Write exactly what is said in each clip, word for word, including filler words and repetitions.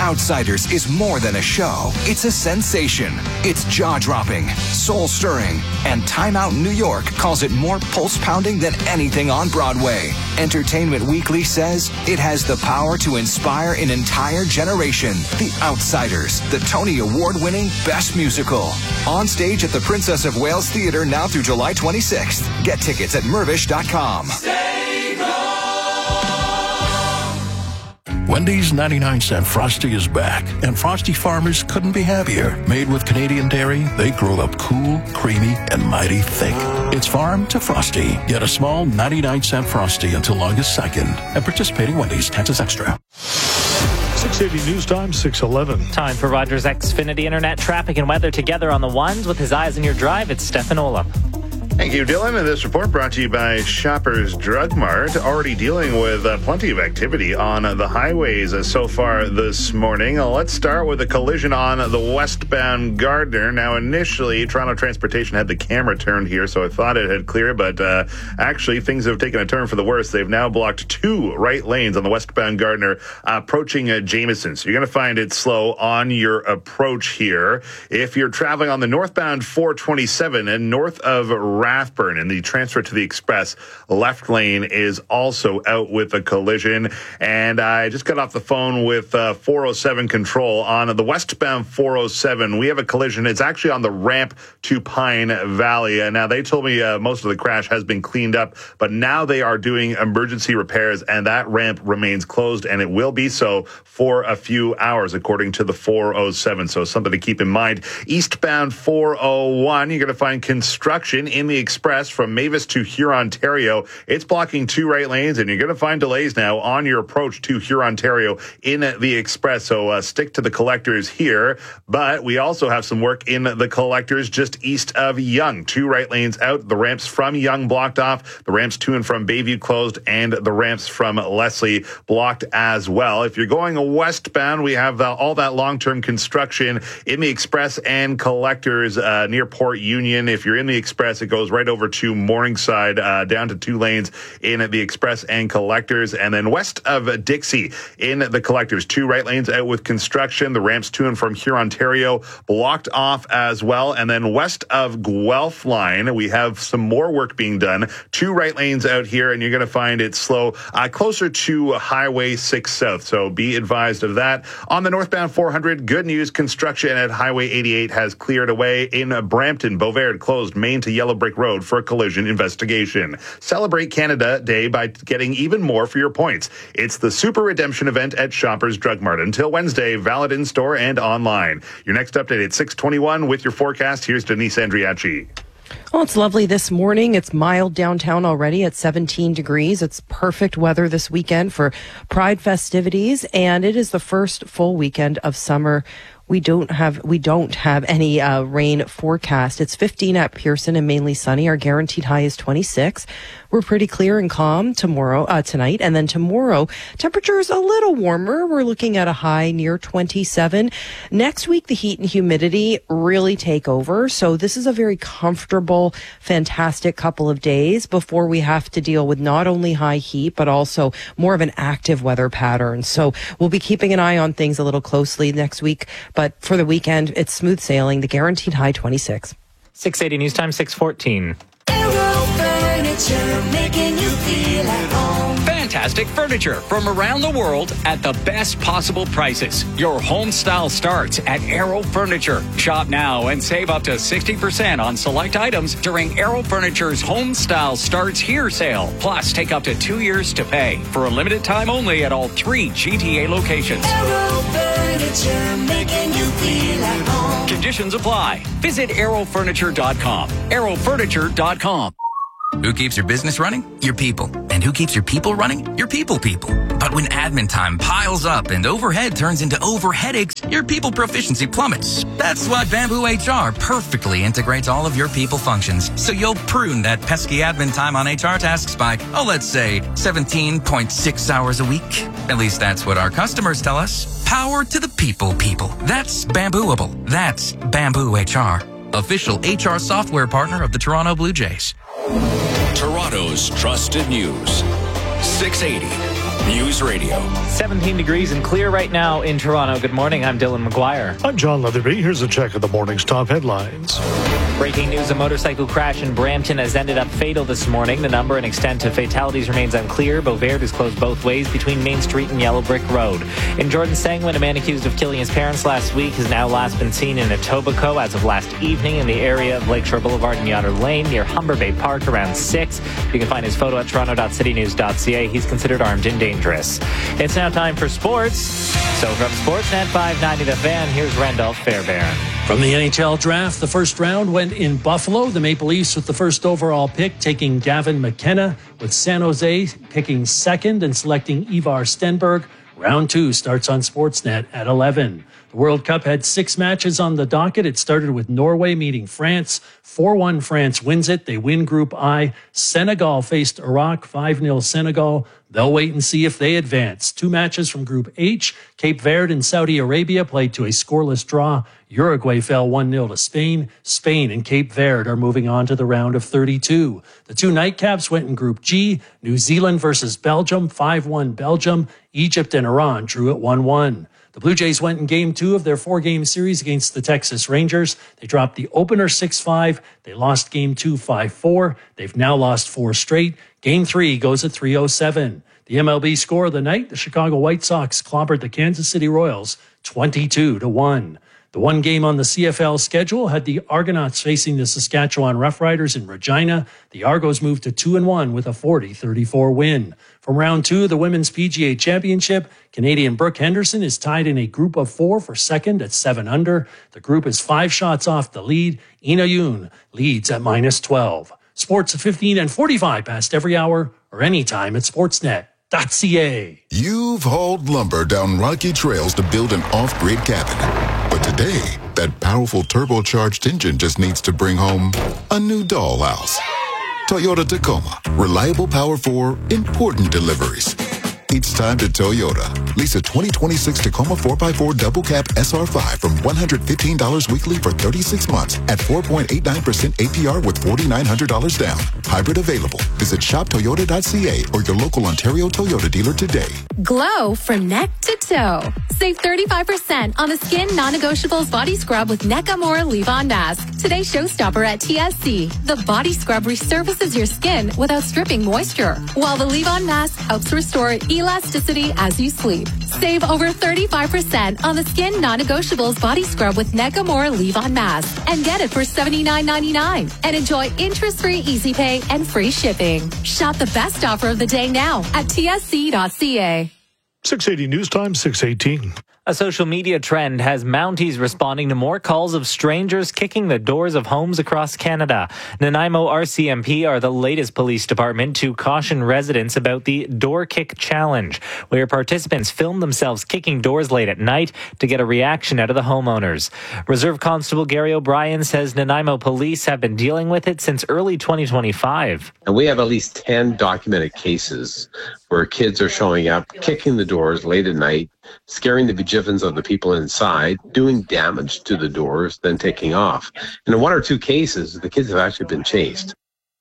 Outsiders is more than a show. It's a sensation. It's jaw-dropping, soul-stirring, and Time Out New York calls it more pulse-pounding than anything on Broadway. Entertainment Weekly says it has the power to inspire an entire generation. The Outsiders, the Tony Award-winning Best Musical. On stage at the Princess of Wales Theatre now through July twenty-sixth. Get tickets at mervish dot com. Stay gold. Wendy's ninety-nine cent Frosty is back, and Frosty farmers couldn't be happier. Made with Canadian dairy, they grow up cool, creamy, and mighty thick. It's farm to Frosty. Get a small ninety-nine cent Frosty until August second at participating Wendy's. Taxes extra. six eighty News Time, six eleven. Time for Rogers Xfinity Internet traffic and weather together on the ones with his eyes on your drive. It's Stefan Olaf. Thank you, Dylan. And this report brought to you by Shoppers Drug Mart, already dealing with uh, plenty of activity on uh, the highways uh, so far this morning. Uh, let's start with a collision on the westbound Gardner. Now, initially, Toronto Transportation had the camera turned here, so I thought it had cleared, but uh, actually, things have taken a turn for the worse. They've now blocked two right lanes on the westbound Gardner uh, approaching uh, Jameson. So you're going to find it slow on your approach here. If you're traveling on the northbound four twenty-seven and north of Rathburn and the transfer to the Express, left lane is also out with a collision. And I just got off the phone with uh, four oh seven Control on the westbound four oh seven. We have a collision. It's actually on the ramp to Pine Valley. And now they told me uh, most of the crash has been cleaned up, but now they are doing emergency repairs, and that ramp remains closed, and it will be so for a few hours, according to the four oh seven. So something to keep in mind. Eastbound four oh one, you're going to find construction in the Express from Mavis to Hurontario. It's blocking two right lanes, and you're going to find delays now on your approach to Hurontario in the Express. So uh, stick to the collectors here. But we also have some work in the collectors just east of Yonge. Two right lanes out. The ramps from Yonge blocked off. The ramps to and from Bayview closed, and the ramps from Leslie blocked as well. If you're going westbound, we have uh, all that long-term construction in the Express and collectors uh, near Port Union. If you're in the Express, it goes right over to Morningside, uh, down to two lanes in the Express and collectors. And then west of Dixie in the collectors, two right lanes out with construction. The ramps to and from Hurontario blocked off as well. And then west of Guelph line, we have some more work being done. Two right lanes out here, and you're going to find it slow uh, closer to Highway six South. So be advised of that. On the northbound four hundred, good news. Construction at Highway eighty-eight has cleared away. In Brampton, Beauvais closed Main to Yellow Brick Road for a collision investigation. Celebrate Canada Day by getting even more for your points. It's the Super Redemption event at Shoppers Drug Mart. Until Wednesday, valid in store and online. Your next update at six twenty-one with your forecast. Here's Denise Andriachi. Well, it's lovely this morning. It's mild downtown already at seventeen degrees. It's perfect weather this weekend for Pride festivities, and it is the first full weekend of summer. We don't have we don't have any uh, rain forecast. It's fifteen at Pearson and mainly sunny. Our guaranteed high is twenty-six. We're pretty clear and calm tomorrow, uh, tonight, and then tomorrow temperature is a little warmer. We're looking at a high near twenty-seven. Next week, the heat and humidity really take over. So this is a very comfortable, fantastic couple of days before we have to deal with not only high heat but also more of an active weather pattern. So we'll be keeping an eye on things a little closely next week. But for the weekend, it's smooth sailing. The guaranteed high, twenty-six. six eighty News Time, six fourteen. Aero Furniture, making you feel at home. Fantastic furniture from around the world at the best possible prices. Your home style starts at Aero Furniture. Shop now and save up to sixty percent on select items during Aero Furniture's Home Style Starts Here sale. Plus, take up to two years to pay for a limited time only at all three G T A locations. Aero Furniture, making you feel at home. Conditions apply. Visit aero furniture dot com. aero furniture dot com. Who keeps your business running? Your people. And who keeps your people running? Your people people. But when admin time piles up and overhead turns into over headaches, your people proficiency plummets. That's why Bamboo H R perfectly integrates all of your people functions, so you'll prune that pesky admin time on H R tasks by, oh, let's say seventeen point six hours a week. At least that's what our customers tell us. Power to the people people. That's Bambooable. That's Bamboo H R. Official H R software partner of the Toronto Blue Jays. Toronto's trusted news. six eighty News Radio. seventeen degrees and clear right now in Toronto. Good morning. I'm Dylan McGuire. I'm John Leatherby. Here's a check of the morning's top headlines. Breaking news, a motorcycle crash in Brampton has ended up fatal this morning. The number and extent of fatalities remains unclear. Beauvert is closed both ways between Main Street and Yellow Brick Road. In Jordan Sangwin, a man accused of killing his parents last week has now last been seen in Etobicoke as of last evening in the area of Lakeshore Boulevard and Yoder Lane near Humber Bay Park around six. You can find his photo at toronto dot city news dot c a. He's considered armed and dangerous. It's now time for sports. So from Sportsnet five ninety The Fan, here's Randolph Fairbairn. From the N H L draft, the first round went in Buffalo. The Maple Leafs with the first overall pick, taking Gavin McKenna, with San Jose picking second and selecting Ivar Stenberg. Round two starts on Sportsnet at eleven. The World Cup had six matches on the docket. It started with Norway meeting France. four one France wins it. They win Group I. Senegal faced Iraq, five nil Senegal. They'll wait and see if they advance. Two matches from Group H. Cape Verde and Saudi Arabia played to a scoreless draw. Uruguay fell one nil to Spain. Spain and Cape Verde are moving on to the round of thirty-two. The two nightcaps went in Group G. New Zealand versus Belgium, five one Belgium. Egypt and Iran drew at one one. The Blue Jays went in game two of their four-game series against the Texas Rangers. They dropped the opener six five. They lost game two five four. They've now lost four straight. Game three goes at three oh seven. The M L B score of the night, the Chicago White Sox clobbered the Kansas City Royals twenty-two to one. The one game on the C F L schedule had the Argonauts facing the Saskatchewan Roughriders in Regina. The Argos moved to two and one with a forty thirty-four win. From round two of the Women's P G A Championship, Canadian Brooke Henderson is tied in a group of four for second at seven under. The group is five shots off the lead. Ina Yoon leads at minus twelve. Sports at fifteen and forty-five past every hour or anytime at sportsnet dot c a. You've hauled lumber down rocky trails to build an off-grid cabin. But today, that powerful turbocharged engine just needs to bring home a new dollhouse. Toyota Tacoma. Reliable power for important deliveries. It's time to Toyota. Lease a twenty twenty-six Tacoma four by four double cab S R five from one hundred fifteen dollars weekly for thirty-six months at four point eight nine percent A P R with four thousand nine hundred dollars down. Hybrid available. Visit shop toyota dot c a or your local Ontario Toyota dealer today. Glow from neck to toe. Save thirty-five percent on the Skin Non-Negotiables Body Scrub with Nakamura Leave-On Mask. Today's showstopper at T S C. The body scrub resurfaces your skin without stripping moisture, while the Leave-On Mask helps restore elasticity as you sleep. Save over thirty-five percent on the Skin Non-Negotiables Body Scrub with Nakamura Leave-On Mask and get it for seventy-nine ninety-nine and enjoy interest-free easy pay and free shipping. Shop the best offer of the day now at T S C dot c a. six eighty News Time, six eighteen. A social media trend has Mounties responding to more calls of strangers kicking the doors of homes across Canada. Nanaimo R C M P are the latest police department to caution residents about the Door Kick Challenge, where participants film themselves kicking doors late at night to get a reaction out of the homeowners. Reserve Constable Gary O'Brien says Nanaimo police have been dealing with it since early twenty twenty-five. And we have at least ten documented cases where kids are showing up, kicking the doors late at night, scaring the bejeevings of the people inside, doing damage to the doors, then taking off. And in one or two cases, the kids have actually been chased.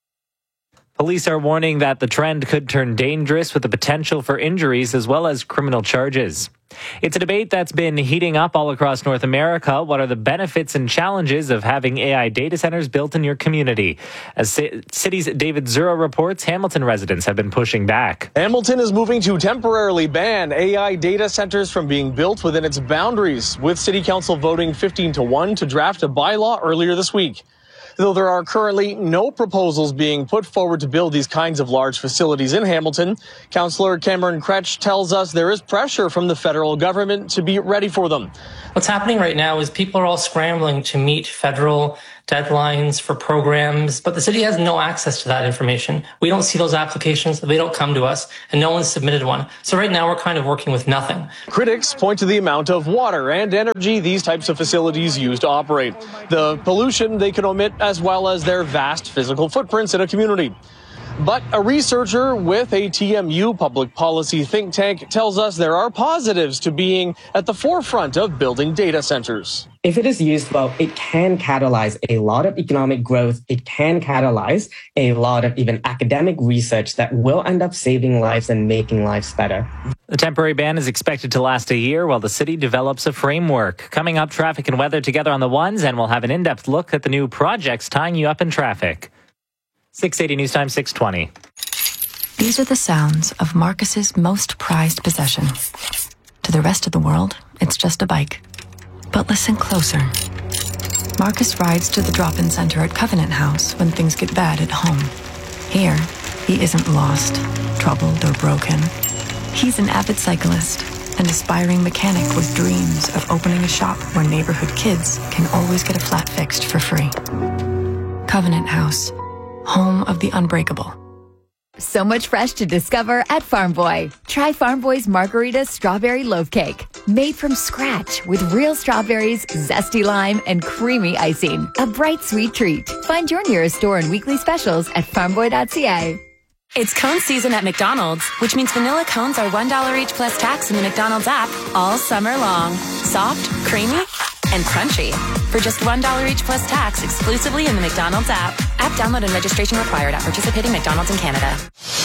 Police are warning that the trend could turn dangerous with the potential for injuries as well as criminal charges. It's a debate that's been heating up all across North America. What are the benefits and challenges of having A I data centers built in your community? As C- City's David Zura reports, Hamilton residents have been pushing back. Hamilton is moving to temporarily ban A I data centers from being built within its boundaries, with City Council voting fifteen to one to draft a bylaw earlier this week. Though there are currently no proposals being put forward to build these kinds of large facilities in Hamilton, Councillor Cameron Kretsch tells us there is pressure from the federal government to be ready for them. What's happening right now is people are all scrambling to meet federal deadlines for programs, but the city has no access to that information. We don't see those applications, they don't come to us, and no one's submitted one. So right now we're kind of working with nothing. Critics point to the amount of water and energy these types of facilities use to operate, the pollution they can emit, as well as their vast physical footprints in a community. But a researcher with a T M U public policy think tank tells us there are positives to being at the forefront of building data centers. If it is used well, it can catalyze a lot of economic growth. It can catalyze a lot of even academic research that will end up saving lives and making lives better. The temporary ban is expected to last a year while the city develops a framework. Coming up, traffic and weather together on the ones, and we'll have an in-depth look at the new projects tying you up in traffic. six eighty News Time, six twenty. These are the sounds of Marcus's most prized possession. To the rest of the world, it's just a bike. But listen closer. Marcus rides to the drop-in center at Covenant House when things get bad at home. Here, he isn't lost, troubled, or broken. He's an avid cyclist, an aspiring mechanic with dreams of opening a shop where neighborhood kids can always get a flat fixed for free. Covenant House, home of the unbreakable. So much fresh to discover at Farm Boy. Try Farm Boy's Margarita Strawberry Loaf Cake. Made from scratch with real strawberries, zesty lime, and creamy icing. A bright, sweet treat. Find your nearest store and weekly specials at farm boy dot c a. It's cone season at McDonald's, which means vanilla cones are one dollar each plus tax in the McDonald's app all summer long. Soft, creamy, and crunchy. For just one dollar each plus tax exclusively in the McDonald's app. App download and registration required at participating McDonald's in Canada.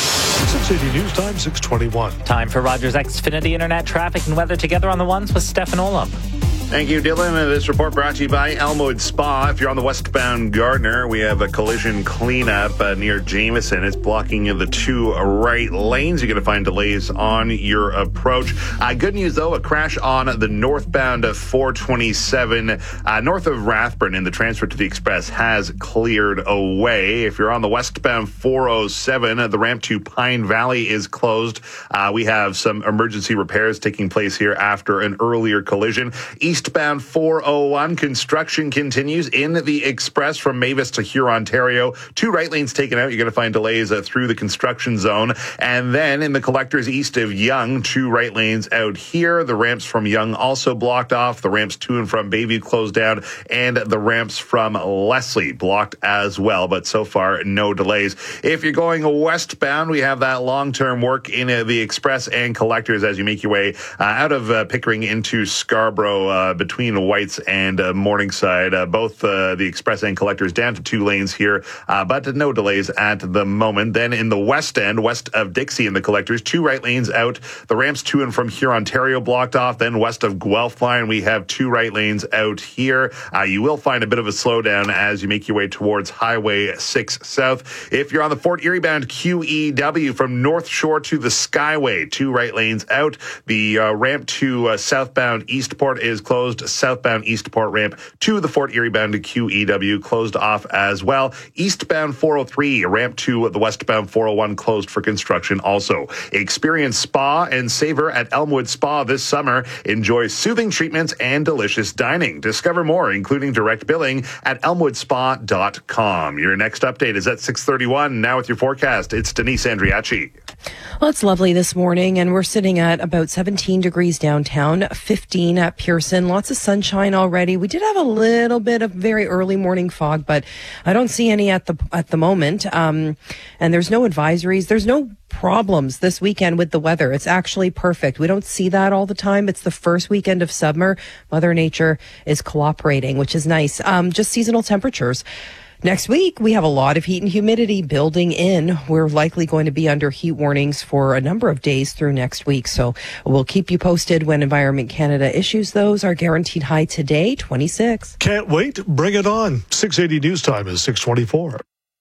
six eighty News Time, six twenty-one. Time for Rogers Xfinity Internet traffic and weather together on the ones with Stefan Olump. Thank you, Dylan. This report brought to you by Elmwood Spa. If you're on the westbound Gardner, we have a collision cleanup uh, near Jameson. It's blocking the two right lanes. You're going to find delays on your approach. Uh, good news, though, a crash on the northbound four twenty-seven uh, north of Rathburn, and the transfer to the Express has cleared away. If you're on the westbound four oh seven, uh, the ramp to Pine Valley is closed. Uh, we have some emergency repairs taking place here after an earlier collision. East Eastbound four oh one, construction continues in the Express from Mavis to Huron, Ontario. Two right lanes taken out. You're going to find delays uh, through the construction zone. And then in the collectors east of Yonge, two right lanes out here. The ramps from Yonge also blocked off. The ramps to and from Bayview closed down. And the ramps from Leslie blocked as well. But so far, no delays. If you're going westbound, we have that long-term work in uh, the Express and collectors as you make your way uh, out of uh, Pickering into Scarborough. Uh, between Whites and uh, Morningside. Uh, both uh, the Express and collectors down to two lanes here, uh, but no delays at the moment. Then in the west end, west of Dixie in the collectors, two right lanes out. The ramps to and from Huron, Ontario blocked off. Then west of Guelph line, we have two right lanes out here. Uh, you will find a bit of a slowdown as you make your way towards Highway six South. If you're on the Fort Erie bound Q E W from North Shore to the Skyway, two right lanes out. The uh, ramp to uh, southbound Eastport is closed. Southbound Eastport ramp to the Fort Erie bound to Q E W closed off as well. Eastbound four oh three ramp to the westbound four oh one closed for construction also. Experience spa and savor at Elmwood Spa this summer. Enjoy soothing treatments and delicious dining. Discover more, including direct billing at elmwood spa dot com. Your next update is at six thirty-one. Now with your forecast, it's Denise Andriachi. Well, it's lovely this morning, and we're sitting at about seventeen degrees downtown, fifteen at Pearson. Lots of sunshine already. We did have a little bit of very early morning fog, but I don't see any at the at the moment. Um, and there's no advisories. There's no problems this weekend with the weather. It's actually perfect. We don't see that all the time. It's the first weekend of summer. Mother Nature is cooperating, which is nice. Um, just seasonal temperatures. Next week, we have a lot of heat and humidity building in. We're likely going to be under heat warnings for a number of days through next week. So we'll keep you posted when Environment Canada issues those. Our guaranteed high today, twenty-six. Can't wait. Bring it on. six eighty News Time is six twenty-four.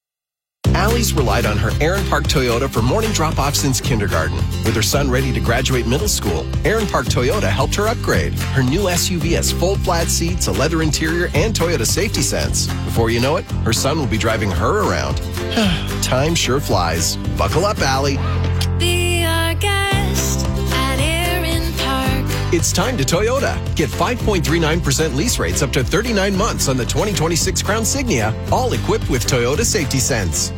Allie's relied on her Aaron Park Toyota for morning drop-off since kindergarten. With her son ready to graduate middle school, Aaron Park Toyota helped her upgrade. Her new S U V has full flat seats, a leather interior, and Toyota Safety Sense. Before you know it, her son will be driving her around. Time sure flies. Buckle up, Allie. Be our guest at Aaron Park. It's time to Toyota. Get five point three nine percent lease rates up to thirty-nine months on the twenty twenty-six Crown Signia, all equipped with Toyota Safety Sense.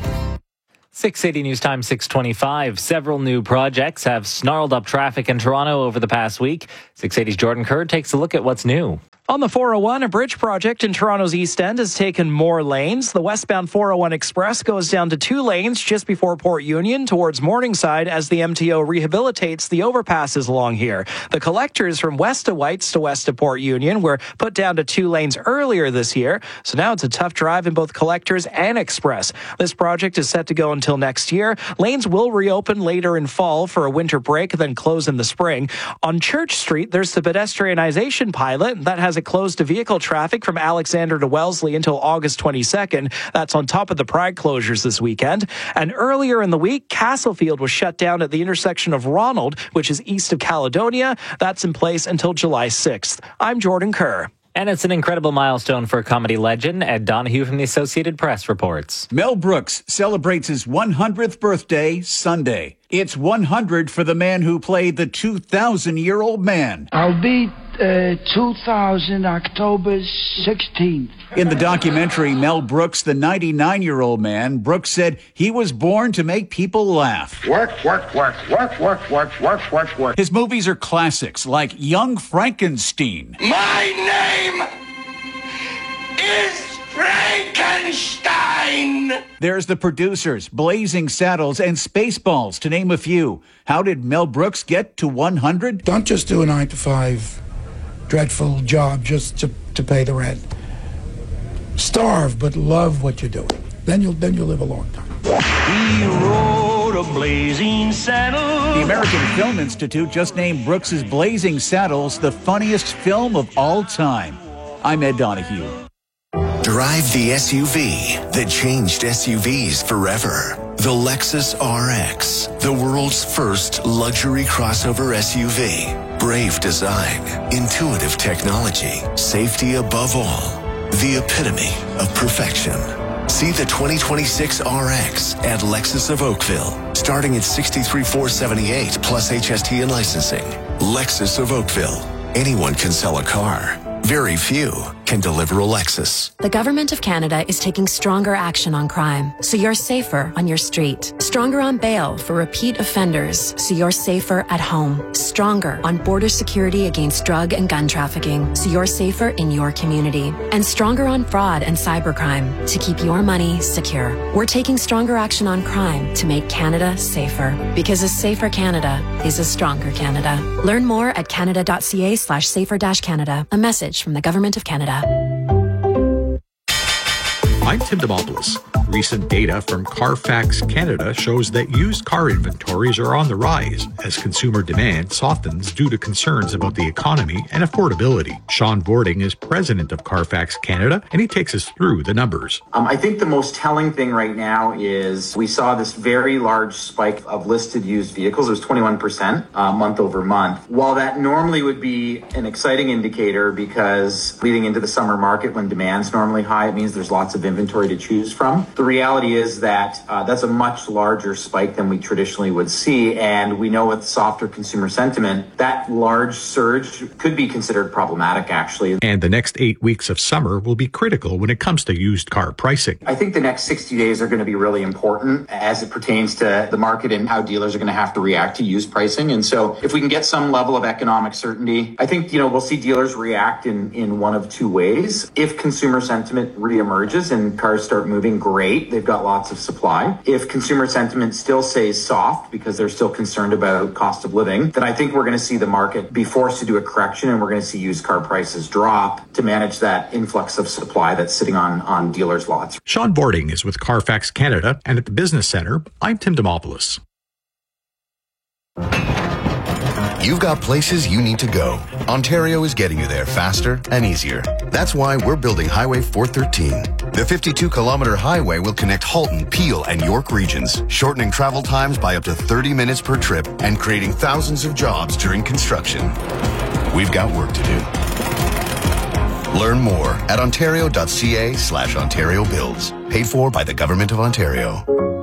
six eighty News Time, six twenty-five. Several new projects have snarled up traffic in Toronto over the past week. six eighty's Jordan Kerr takes a look at what's new. On the four oh one, a bridge project in Toronto's East End has taken more lanes. The westbound four oh one Express goes down to two lanes just before Port Union towards Morningside as the M T O rehabilitates the overpasses along here. The collectors from west to Whites to west of Port Union were put down to two lanes earlier this year, so now it's a tough drive in both collectors and Express. This project is set to go until next year. Lanes will reopen later in fall for a winter break, then close in the spring. On Church Street, there's the pedestrianization pilot that has it closed to vehicle traffic from Alexander to Wellesley until August twenty-second. That's on top of the Pride closures this weekend. And earlier in the week, Castlefield was shut down at the intersection of Ronald, which is east of Caledonia. That's in place until July sixth. I'm Jordan Kerr. And it's an incredible milestone for comedy legend. Ed Donahue from the Associated Press reports. Mel Brooks celebrates his one hundredth birthday Sunday. It's one hundred for the man who played the two thousand year old man. I'll be uh, two thousand, October sixteenth. In the documentary Mel Brooks, the ninety-nine year old man, Brooks said he was born to make people laugh. Work, work, work, work, work, work, work, work, work. His movies are classics like Young Frankenstein. My name is Frankenstein! There's The Producers, Blazing Saddles, and Spaceballs, to name a few. How did Mel Brooks get to one hundred? Don't just do a nine to five dreadful job just to, to pay the rent. Starve, but love what you're doing. Then you'll then you'll live a long time. He rode a blazing saddle. The American Film Institute just named Brooks's Blazing Saddles the funniest film of all time. I'm Ed Donahue. Drive the S U V that changed S U Vs forever. The Lexus R X, the world's first luxury crossover S U V. Brave design, intuitive technology, safety above all. The epitome of perfection. See the twenty twenty-six R X at Lexus of Oakville, starting at sixty-three thousand four hundred seventy-eight dollars plus H S T and licensing. Lexus of Oakville. Anyone can sell a car. Very few can deliver a Lexus. The Government of Canada is taking stronger action on crime, so you're safer on your street. Stronger on bail for repeat offenders, so you're safer at home. Stronger on border security against drug and gun trafficking, so you're safer in your community. And stronger on fraud and cybercrime, to keep your money secure. We're taking stronger action on crime to make Canada safer. Because a safer Canada is a stronger Canada. Learn more at canada.ca slash safer dash Canada. A message from the Government of Canada. I'm Tim Demopoulos. Recent data from Carfax Canada shows that used car inventories are on the rise as consumer demand softens due to concerns about the economy and affordability. Sean Bording is president of Carfax Canada, and he takes us through the numbers. Um, I think the most telling thing right now is we saw this very large spike of listed used vehicles. It was twenty-one percent uh, month over month. While that normally would be an exciting indicator because leading into the summer market when demand's normally high, it means there's lots of inventory to choose from. The reality is that uh, that's a much larger spike than we traditionally would see. And we know with softer consumer sentiment, that large surge could be considered problematic, actually. And the next eight weeks of summer will be critical when it comes to used car pricing. I think the next sixty days are going to be really important as it pertains to the market and how dealers are going to have to react to used pricing. And so if we can get some level of economic certainty, I think, you know, we'll see dealers react in, in one of two ways. If consumer sentiment reemerges and cars start moving, great. They've got lots of supply. If consumer sentiment still stays soft because they're still concerned about cost of living, then I think we're going to see the market be forced to do a correction and we're going to see used car prices drop to manage that influx of supply that's sitting on, on dealers' lots. Sean Bording is with Carfax Canada, and at the Business Centre, I'm Tim Demopoulos. You've got places you need to go. Ontario is getting you there faster and easier. That's why we're building Highway four thirteen. The fifty-two kilometer highway will connect Halton, Peel, and York regions, shortening travel times by up to thirty minutes per trip and creating thousands of jobs during construction. We've got work to do. Learn more at ontario.ca slash Ontario Builds. Paid for by the Government of Ontario.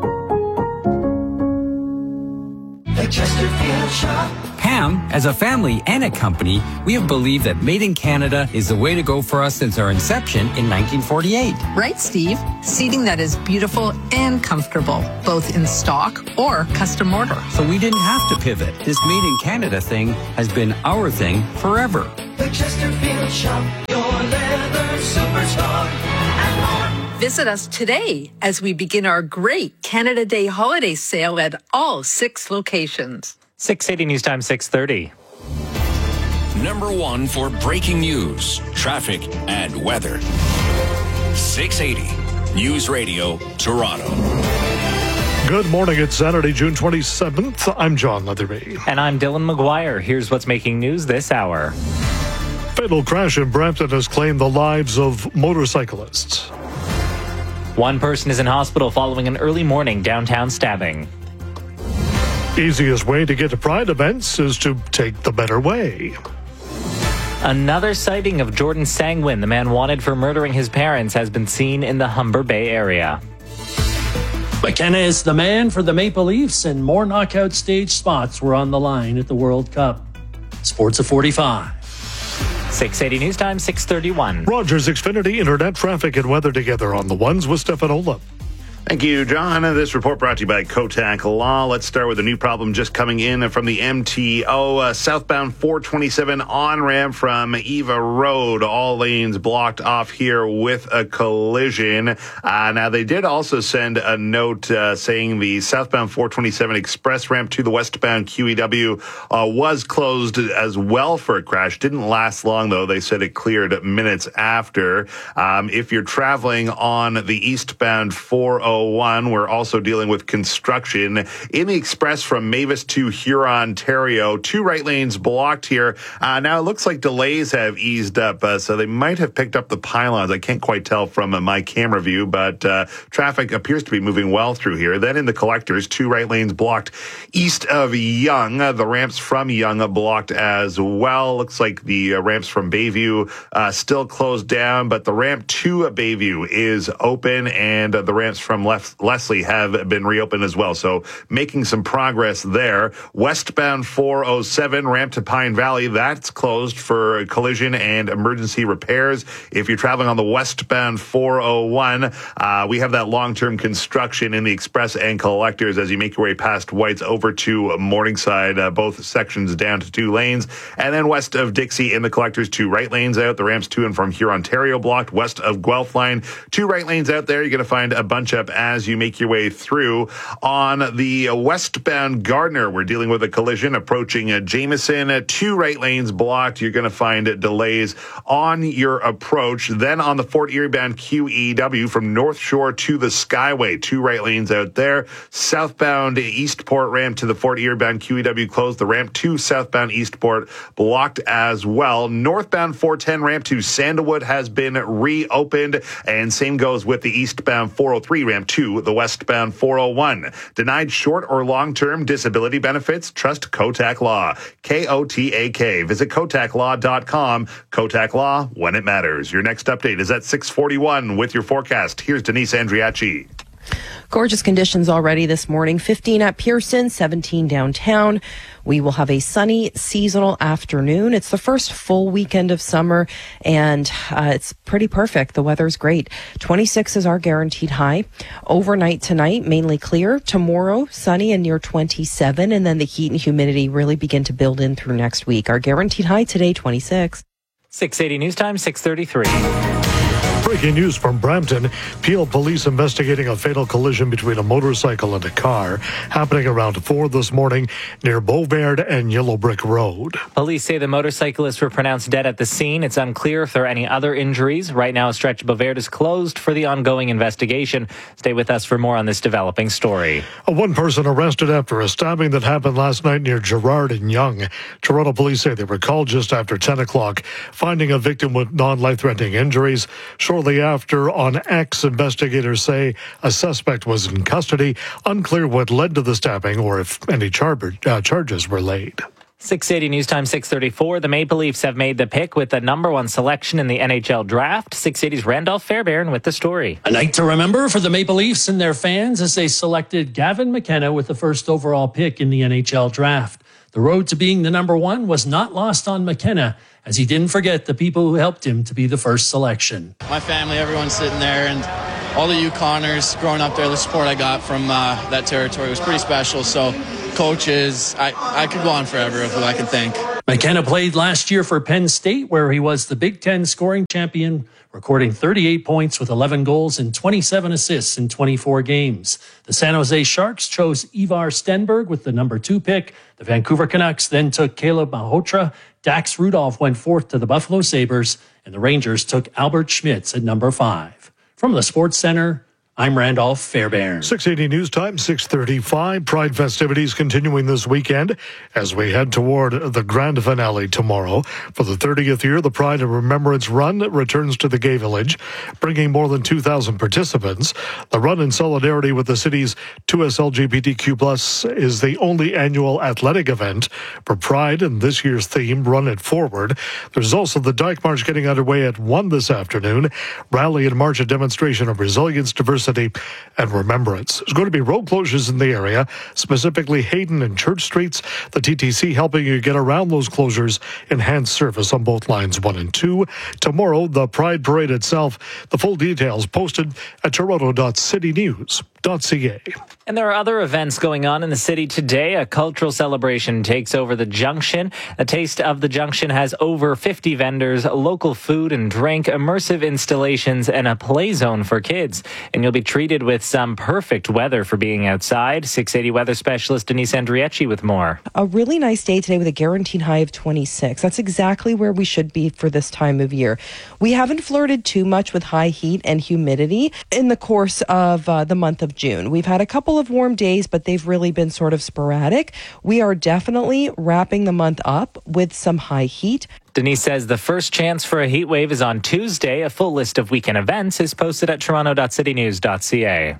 The Chesterfield Shop. Pam, as a family and a company, we have believed that Made in Canada is the way to go for us since our inception in nineteen forty-eight. Right, Steve? Seating that is beautiful and comfortable, both in stock or custom order. So we didn't have to pivot. This Made in Canada thing has been our thing forever. The Chesterfield Shop, your leather superstar. And more. Visit us today as we begin our great Canada Day holiday sale at all six locations. six eighty News Time, six thirty. Number one for breaking news, traffic, and weather. six eighty News Radio, Toronto. Good morning. It's Saturday, June twenty-seventh. I'm John Leatherby. And I'm Dylan McGuire. Here's what's making news this hour. Fatal crash in Brampton has claimed the lives of motorcyclists. One person is in hospital following an early morning downtown stabbing. Easiest way to get to Pride events is to take the better way. Another sighting of Jordan Sangwin, the man wanted for murdering his parents, has been seen in the Humber Bay area. McKenna is the man for the Maple Leafs, and more knockout stage spots were on the line at the World Cup. Sports at forty-five. six eighty News Time, six thirty-one. Rogers Xfinity Internet traffic and weather together on the ones with Stefanola. Thank you, John. This report brought to you by Kotak Law. Let's start with a new problem just coming in from the M T O. Uh, southbound four twenty-seven on-ramp from Eva Road. All lanes blocked off here with a collision. Uh, now, they did also send a note uh, saying the southbound four twenty-seven express ramp to the westbound Q E W uh, was closed as well for a crash. Didn't last long, though. They said it cleared minutes after. Um, if you're traveling on the eastbound four oh one, we're also dealing with construction in the express from Mavis to Huron, Ontario. Two right lanes blocked here. Uh, now it looks like delays have eased up, uh, so they might have picked up the pylons. I can't quite tell from uh, my camera view, but uh, traffic appears to be moving well through here. Then in the collectors, two right lanes blocked east of Yonge. Uh, the ramps from Yonge are blocked as well. Looks like the uh, ramps from Bayview uh, still closed down, but the ramp to Bayview is open, and uh, the ramps from Lef- Leslie have been reopened as well. So making some progress there. Westbound four oh seven, ramp to Pine Valley, that's closed for collision and emergency repairs. If you're traveling on the westbound four oh one, uh, we have that long-term construction in the express and collectors as you make your way past White's over to Morningside, uh, both sections down to two lanes. And then west of Dixie in the collectors, two right lanes out. The ramps to and from Huron, Ontario blocked. West of Guelph line, two right lanes out there. You're going to find a bunch up as you make your way through. On the westbound Gardner, we're dealing with a collision approaching uh, Jameson. Uh, two right lanes blocked. You're going to find uh, delays on your approach. Then on the Fort Erie bound Q E W from North Shore to the Skyway, two right lanes out there. Southbound Eastport ramp to the Fort Erie bound Q E W closed. The ramp to southbound Eastport blocked as well. Northbound four ten ramp to Sandalwood has been reopened, and same goes with the eastbound four oh three ramp to the westbound four oh one. Denied short or long-term disability benefits? Trust Kotak Law. K O T A K. Visit kotak law dot com. Kotak Law, when it matters. Your next update is at six forty-one with your forecast. Here's Denise Andriachi. Gorgeous conditions already this morning. fifteen at Pearson, seventeen downtown. We will have a sunny seasonal afternoon. It's the first full weekend of summer, and uh, it's pretty perfect. The weather's great. twenty-six is our guaranteed high. Overnight tonight, mainly clear. Tomorrow, sunny and near twenty-seven, and then the heat and humidity really begin to build in through next week. Our guaranteed high today, twenty-six. six eighty News Time, six thirty-three. Breaking news from Brampton. Peel police investigating a fatal collision between a motorcycle and a car happening around four this morning near Beauvert and Yellow Brick Road. Police say the motorcyclists were pronounced dead at the scene. It's unclear if there are any other injuries. Right now, a stretch of Beauvert is closed for the ongoing investigation. Stay with us for more on this developing story. A one person arrested after a stabbing that happened last night near Gerrard and Yonge. Toronto police say they were called just after ten o'clock, finding a victim with non-life-threatening injuries. Shortly after, on X, investigators say a suspect was in custody. Unclear what led to the stabbing or if any char- uh, charges were laid. six eighty News Time, six thirty-four. The Maple Leafs have made the pick with the number one selection in the N H L draft. six eighty's Randolph Fairbairn with the story. A night to remember for the Maple Leafs and their fans as they selected Gavin McKenna with the first overall pick in the N H L draft. The road to being the number one was not lost on McKenna, as he didn't forget the people who helped him to be the first selection. My family, everyone's sitting there, and all the Yukoners growing up there, the support I got from uh, that territory was pretty special. So coaches, I, I could go on forever of who I can thank. McKenna played last year for Penn State, where he was the Big Ten scoring champion, recording thirty-eight points with eleven goals and twenty-seven assists in twenty-four games. The San Jose Sharks chose Ivar Stenberg with the number two pick. The Vancouver Canucks then took Caleb Malhotra. Dax Rudolph went fourth to the Buffalo Sabres, and the Rangers took Albert Schmitz at number five. From the Sports Center, I'm Randolph Fairbairn. six eighty News Time, six thirty-five. Pride festivities continuing this weekend as we head toward the grand finale tomorrow. For the thirtieth year, the Pride and Remembrance Run returns to the Gay Village, bringing more than two thousand participants. The run, in solidarity with the city's two S L G B T Q plus, is the only annual athletic event for Pride, and this year's theme, Run It Forward. There's also the Dyke March getting underway at one this afternoon. Rally and march, a demonstration of resilience, diversity, and remembrance. There's going to be road closures in the area, specifically Hayden and Church Streets. The T T C helping you get around those closures, enhanced service on both lines one and two. Tomorrow, the Pride Parade itself. The full details posted at toronto dot city news dot c a. And there are other events going on in the city today. A cultural celebration takes over the Junction. A Taste of the Junction has over fifty vendors, local food and drink, immersive installations, and a play zone for kids. And you'll be treated with some perfect weather for being outside. six eighty weather specialist Denise Andriecci with more. A really nice day today with a guaranteed high of twenty-six. That's exactly where we should be for this time of year. We haven't flirted too much with high heat and humidity in the course of uh, the month of June. We've had a couple of warm days, but they've really been sort of sporadic. We are definitely wrapping the month up with some high heat. Denise says the first chance for a heat wave is on Tuesday. A full list of weekend events is posted at toronto dot city news dot c a.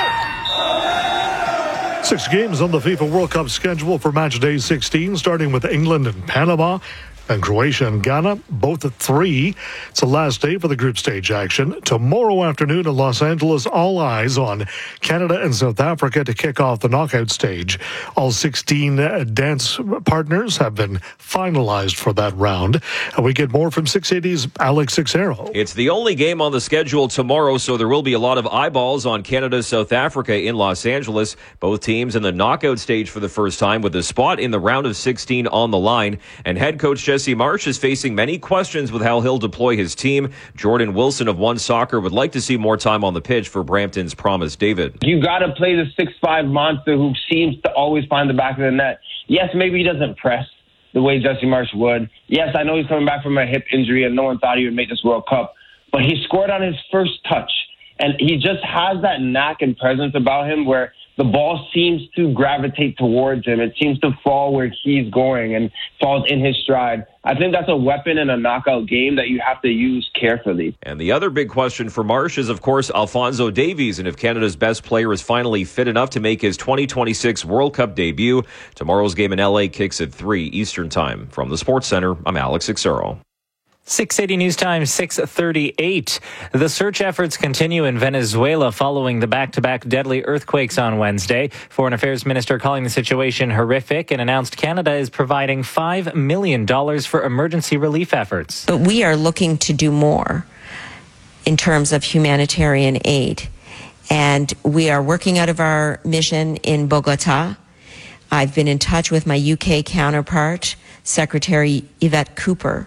Six games on the FIFA World Cup schedule for match day sixteen, starting with England and Panama, and Croatia and Ghana, both at three. It's the last day for the group stage action. Tomorrow afternoon in Los Angeles, all eyes on Canada and South Africa to kick off the knockout stage. All sixteen dance partners have been finalized for that round. And we get more from six eighty's Alex Sixero. It's the only game on the schedule tomorrow, so there will be a lot of eyeballs on Canada-South Africa in Los Angeles. Both teams in the knockout stage for the first time, with a spot in the round of sixteen on the line. And head coach Jesse Marsch is facing many questions with how he'll deploy his team. Jordan Wilson of One Soccer would like to see more time on the pitch for Brampton's Promise David. You got to play the six five monster who seems to always find the back of the net. Yes, maybe he doesn't press the way Jesse Marsch would. Yes, I know he's coming back from a hip injury and no one thought he would make this World Cup. But he scored on his first touch. And he just has that knack and presence about him where the ball seems to gravitate towards him. It seems to fall where he's going and falls in his stride. I think that's a weapon in a knockout game that you have to use carefully. And the other big question for Marsch is, of course, Alphonso Davies, and if Canada's best player is finally fit enough to make his twenty twenty-six World Cup debut. Tomorrow's game in L A kicks at three Eastern Time. From the Sports Center, I'm Alex Sixero. six eighty News Time, six thirty-eight. The search efforts continue in Venezuela following the back-to-back deadly earthquakes on Wednesday. Foreign Affairs Minister calling the situation horrific and announced Canada is providing five million dollars for emergency relief efforts. But we are looking to do more in terms of humanitarian aid. And we are working out of our mission in Bogota. I've been in touch with my U K counterpart, Secretary Yvette Cooper,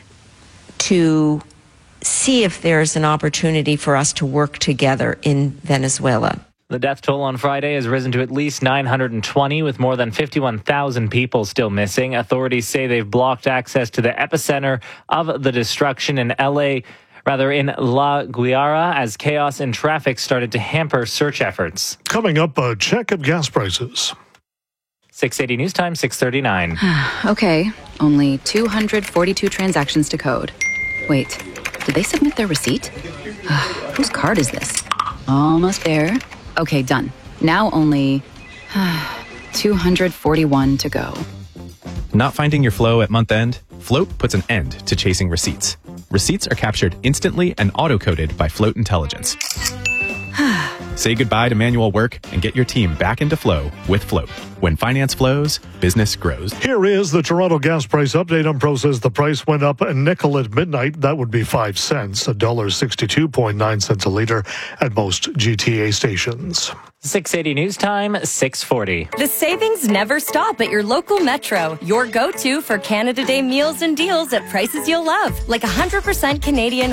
to see if there's an opportunity for us to work together in Venezuela. The death toll on Friday has risen to at least nine hundred twenty, with more than fifty-one thousand people still missing. Authorities say they've blocked access to the epicenter of the destruction in L A, rather in La Guaira, as chaos and traffic started to hamper search efforts. Coming up, a check of gas prices. six eighty News Time, six thirty-nine. Okay, only two hundred forty-two transactions to code. Wait, did they submit their receipt? Whose card is this? Almost there. Okay, done. Now only two hundred forty-one to go. Not finding your flow at month end? Float puts an end to chasing receipts. Receipts are captured instantly and auto-coded by Float Intelligence. Say goodbye to manual work and get your team back into flow with Float. When finance flows, business grows. Here is the Toronto gas price update. On Pro says the price went up a nickel at midnight. That would be five cents, one dollar sixty-two point nine cents a litre at most G T A stations. six eighty News Time, six forty. The savings never stop at your local Metro. Your go-to for Canada Day meals and deals at prices you'll love. Like one hundred percent Canadian